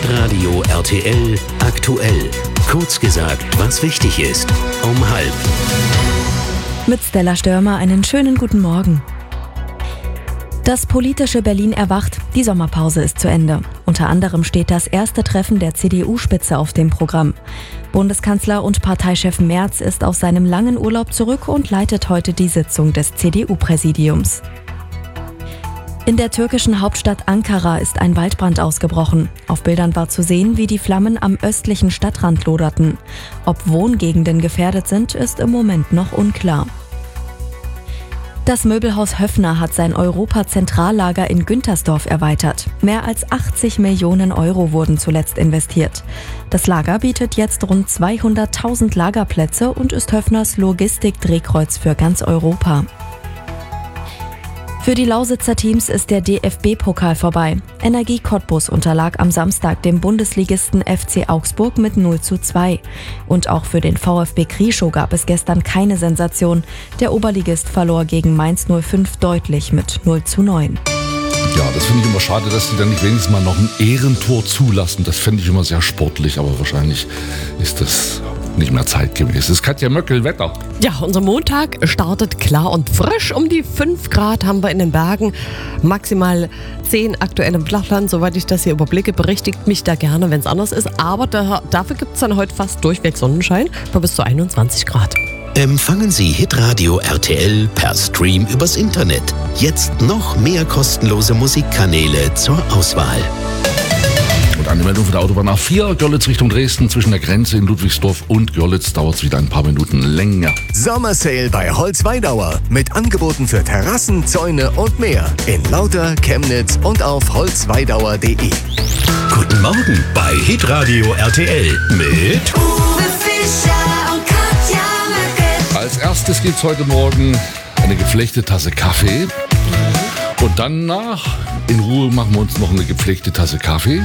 Hitradio RTL aktuell. Kurz gesagt, was wichtig ist. Um 12:30. Mit Stella Störmer einen schönen guten Morgen. Das politische Berlin erwacht, die Sommerpause ist zu Ende. Unter anderem steht das erste Treffen der CDU-Spitze auf dem Programm. Bundeskanzler und Parteichef Merz ist aus seinem langen Urlaub zurück und leitet heute die Sitzung des CDU-Präsidiums. In der türkischen Hauptstadt Ankara ist ein Waldbrand ausgebrochen. Auf Bildern war zu sehen, wie die Flammen am östlichen Stadtrand loderten. Ob Wohngegenden gefährdet sind, ist im Moment noch unklar. Das Möbelhaus Höffner hat sein Europa-Zentrallager in Güntersdorf erweitert. Mehr als 80 Millionen Euro wurden zuletzt investiert. Das Lager bietet jetzt rund 200.000 Lagerplätze und ist Höffners Logistik-Drehkreuz für ganz Europa. Für die Lausitzer Teams ist der DFB-Pokal vorbei. Energie Cottbus unterlag am Samstag dem Bundesligisten FC Augsburg mit 0:2. Und auch für den VfB Krieschow gab es gestern keine Sensation. Der Oberligist verlor gegen Mainz 05 deutlich mit 0:9. Ja, das finde ich immer schade, dass sie dann nicht wenigstens mal noch ein Ehrentor zulassen. Das fände ich immer sehr sportlich, aber wahrscheinlich ist das nicht mehr zeitgemäß. Es ist Katja Möckel, Wetter. Ja, unser Montag startet klar und frisch. Um die 5 Grad haben wir in den Bergen, maximal 10 aktuell im Flachland. Soweit ich das hier überblicke, berichtigt mich da gerne, wenn es anders ist. Aber dafür gibt es dann heute fast durchweg Sonnenschein bei bis zu 21 Grad. Empfangen Sie Hitradio RTL per Stream übers Internet. Jetzt noch mehr kostenlose Musikkanäle zur Auswahl. Und eine Meldung für der Autobahn A4, Görlitz Richtung Dresden, zwischen der Grenze in Ludwigsdorf und Görlitz dauert es wieder ein paar Minuten länger. Sommersale bei Holzweidauer mit Angeboten für Terrassen, Zäune und mehr in Lauter, Chemnitz und auf holzweidauer.de. Guten Morgen bei Hitradio RTL mit Uwe Fischer und Katja Möckel. Als erstes gibt es heute Morgen eine gepflegte Tasse Kaffee. Und danach, in Ruhe, machen wir uns noch eine gepflegte Tasse Kaffee.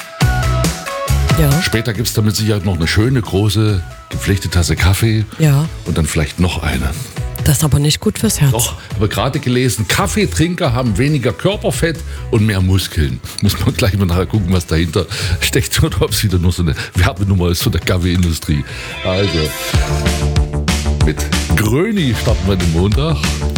Ja. Später gibt es dann mit Sicherheit noch eine schöne, große, gepflegte Tasse Kaffee. Ja. Und dann vielleicht noch eine. Das ist aber nicht gut fürs Herz. Doch, habe gerade gelesen, Kaffeetrinker haben weniger Körperfett und mehr Muskeln. Muss man gleich mal nachher gucken, was dahinter steckt oder ob es wieder nur so eine Werbenummer ist von der Kaffeeindustrie. Also, mit Gröni starten wir den Montag.